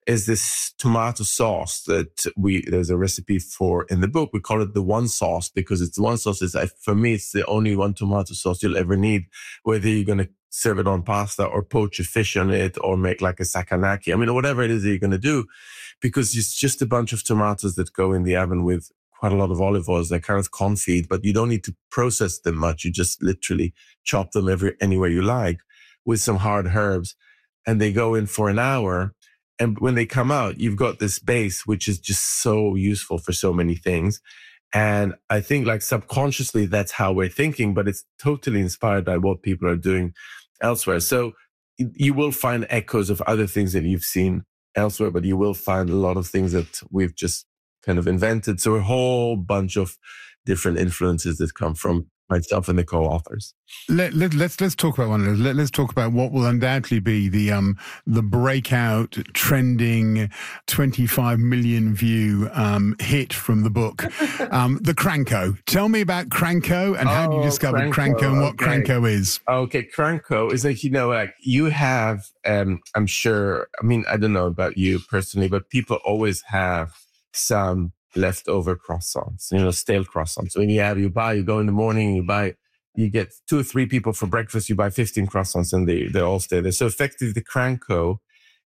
is this tomato sauce that there's a recipe for in the book. We call it the one sauce because it's the one sauce. For me, it's the only one tomato sauce you'll ever need, whether you're going to serve it on pasta or poach a fish on it or make like a sakanaki. I mean, whatever it is that you're going to do, because it's just a bunch of tomatoes that go in the oven with quite a lot of olive oils. They're kind of confit, but you don't need to process them much. You just literally chop them anywhere you like with some hard herbs, and they go in for an hour. And when they come out, you've got this base, which is just so useful for so many things. And I think like subconsciously, that's how we're thinking, but it's totally inspired by what people are doing elsewhere. So you will find echoes of other things that you've seen elsewhere, but you will find a lot of things that we've just kind of invented. So a whole bunch of different influences that come from myself and the co-authors. Let's talk about one of those. Let's talk about what will undoubtedly be the breakout, trending, 25 million view hit from the book, the Cranko. Tell me about Cranko and how you discovered Cranko and what Cranko is. Okay, Cranko is like, like you have, I'm sure, I mean, I don't know about you personally, but people always have some leftover croissants, stale croissants. When you go in the morning, you get 2 or 3 people for breakfast, you buy 15 croissants and they all stay there. So effectively the Cranko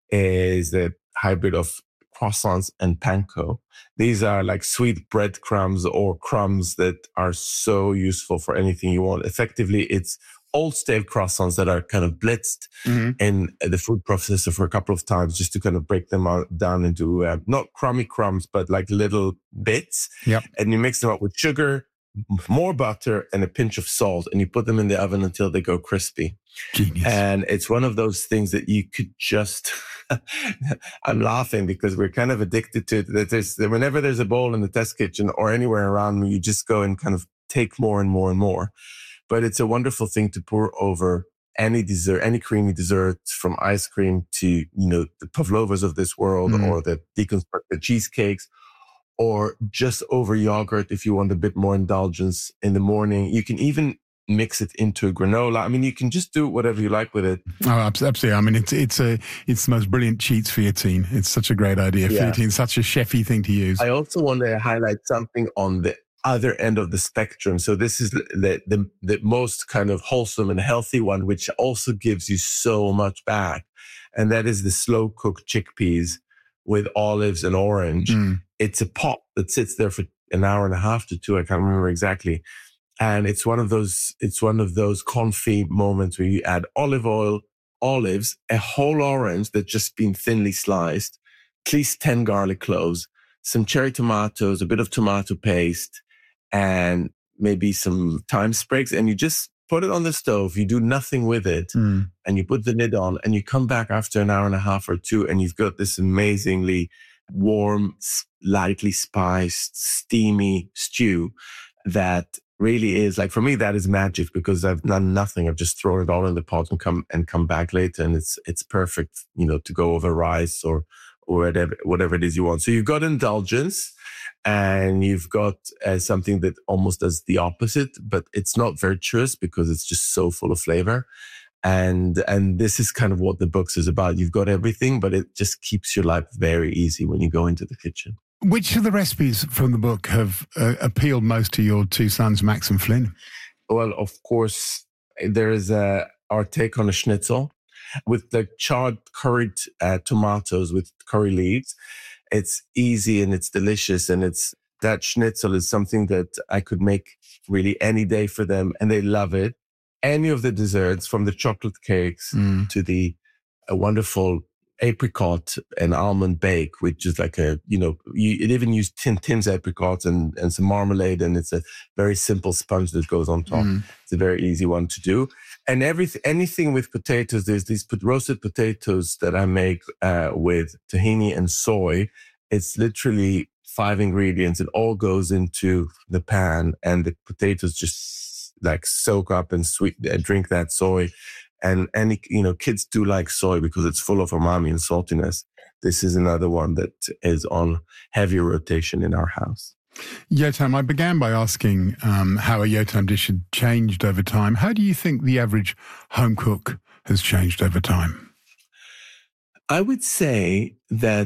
is a hybrid of croissants and panko. These are like sweet breadcrumbs or crumbs that are so useful for anything you want. Effectively, it's old stale croissants that are kind of blitzed in the food processor for a couple of times just to kind of break them down into not crummy crumbs, but like little bits. Yep. And you mix them up with sugar, more butter, and a pinch of salt, and you put them in the oven until they go crispy. Genius. And it's one of those things that you could just, I'm laughing because we're kind of addicted to it. Whenever there's a bowl in the test kitchen or anywhere around me, you just go and kind of take more and more and more. But it's a wonderful thing to pour over any dessert, any creamy dessert, from ice cream to, the pavlovas of this world or the deconstructed cheesecakes, or just over yogurt if you want a bit more indulgence in the morning. You can even mix it into a granola. I mean, you can just do whatever you like with it. Oh, absolutely. I mean, it's the most brilliant cheats for your teen. It's such a great idea for your teen. Such a chefy thing to use. I also want to highlight something on the other end of the spectrum. So this is the most kind of wholesome and healthy one, which also gives you so much back. And that is the slow cooked chickpeas with olives and orange. It's a pot that sits there for an hour and a half to 2. I can't remember exactly. And it's one of those confit moments where you add olive oil, olives, a whole orange that's just been thinly sliced, at least 10 garlic cloves, some cherry tomatoes, a bit of tomato paste, and maybe some thyme sprigs, and you just put it on the stove. You do nothing with it, and you put the lid on, and you come back after an hour and a half or 2, and you've got this amazingly warm, lightly spiced, steamy stew that really is, like, for me, that is magic because I've done nothing. I've just thrown it all in the pot and come back later, and it's perfect, to go over rice or whatever it is you want. So you've got indulgence, and you've got something that almost does the opposite, but it's not virtuous because it's just so full of flavor. And this is kind of what the book is about. You've got everything, but it just keeps your life very easy when you go into the kitchen. Which of the recipes from the book have appealed most to your 2 sons, Max and Flynn? Well, of course, there is our take on a schnitzel with the charred curried tomatoes with curry leaves. It's easy and it's delicious, and that schnitzel is something that I could make really any day for them, and they love it. Any of the desserts, from the chocolate cakes to the wonderful apricot and almond bake, which is like it even use Tim's apricots and some marmalade, and it's a very simple sponge that goes on top. It's a very easy one to do. And anything with potatoes, there's these roasted potatoes that I make with tahini and soy. It's literally 5 ingredients. It all goes into the pan, and the potatoes just like soak up and drink that soy. And kids do like soy because it's full of umami and saltiness. This is another one that is on heavy rotation in our house. Yotam, I began by asking how a Yotam dish had changed over time. How do you think the average home cook has changed over time? I would say that